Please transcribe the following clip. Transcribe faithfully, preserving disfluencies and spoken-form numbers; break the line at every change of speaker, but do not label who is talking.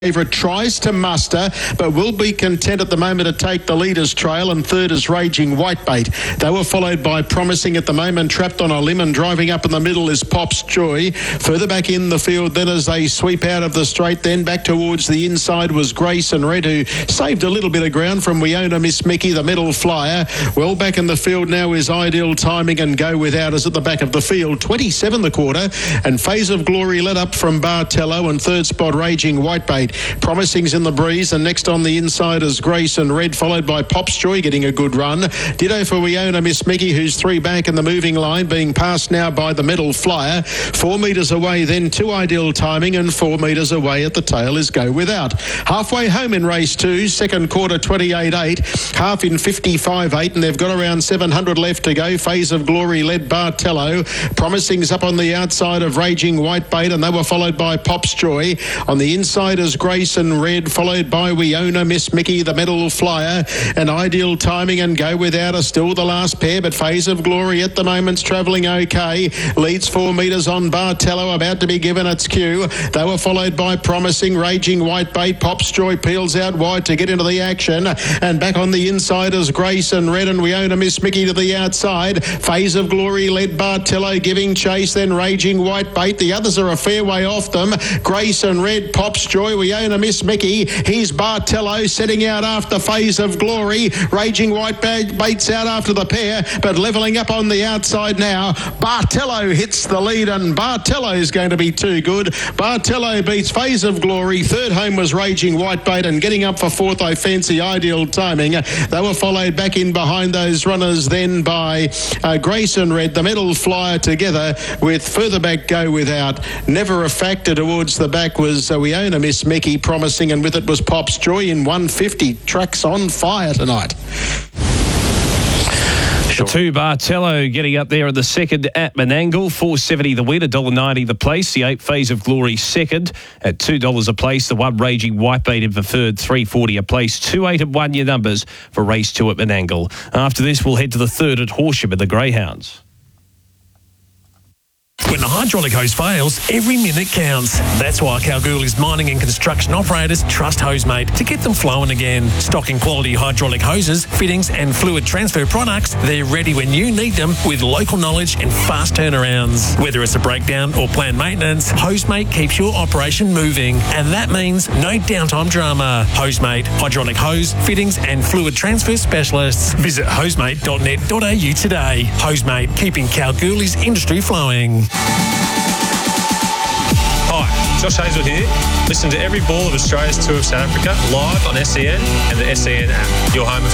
Favourite tries to muster, but will be content at the moment to take the leader's trail, and third is Raging Whitebait. They were followed by Promising at the moment, Trapped on a Limb, and driving up in the middle is Pop's Joy. Further back in the field then as they sweep out of the straight, then back towards the inside was Grace and Red, who saved a little bit of ground from We Own a Miss Mickey, the middle flyer. Well back in the field now is Ideal Timing, and Go Without is at the back of the field. twenty-seven the quarter, and Phase of Glory led up from Bartello, and third spot Raging Whitebait. Promising's in the breeze, and next on the inside is Grace and Red, followed by Pop's Joy getting a good run. Ditto for We Own a Miss Mickey, who's three back in the moving line, being passed now by the middle flyer. Four metres away then two Ideal Timing, and four metres away at the tail is Go Without. Halfway home in race two, second quarter twenty-eight eight, half in fifty-five eight, and they've got around seven hundred left to go. Phase of Glory led Bartello. Promising's up on the outside of Raging Whitebait, and they were followed by Pop's Joy. On the inside is Grace and Red, followed by We Own a Miss Mickey, the middle flyer, and Ideal Timing and Go Without are still the last pair, but Phase of Glory at the moment's travelling okay. Leads four metres on Bartello, about to be given its cue. They were followed by Promising, Raging Whitebait. Pop's Joy peels out wide to get into the action, and back on the inside is Grace and Red, and We Own a Miss Mickey to the outside. Phase of Glory led Bartello, giving chase, then Raging Whitebait. The others are a fair way off them. Grace and Red, Pop's Joy, We Own a Miss Mickey. Here's Bartello setting out after Phase of Glory. Raging Whitebait's out after the pair, but levelling up on the outside now. Bartello hits the lead, and Bartello is going to be too good. Bartello beats Phase of Glory. Third home was Raging Whitebait, and getting up for fourth, I fancy Ideal Timing. They were followed back in behind those runners then by uh, Grace and Red, the middle flyer, together with further back Go Without. Never a factor towards the back was uh, We Own a Miss Mickey. Promising, and with it was Pop's Joy in one fifty. Truck's on fire tonight.
The two Bartello getting up there in the second at Menangle. four seventy the win, one dollar ninety the place. The eight Phase of Glory second at two dollars a place. The one Raging Whitebait in for third, three forty a place. Two eight and one your numbers for race two at Menangle. After this, we'll head to the third at Horsham in the Greyhounds.
When the hydraulic hose fails, every minute counts. That's why Kalgoorlie's mining and construction operators trust Hosemate to get them flowing again. Stocking quality hydraulic hoses, fittings and fluid transfer products, they're ready when you need them with local knowledge and fast turnarounds. Whether it's a breakdown or planned maintenance, Hosemate keeps your operation moving. And that means no downtime drama. Hosemate, hydraulic hose, fittings and fluid transfer specialists. Visit hosemate dot net dot a u today. Hosemate, keeping Kalgoorlie's industry flowing.
Hi, Josh Hazel here. Listen to every ball of Australia's Tour of South Africa live on S E N and the S E N app. Your home of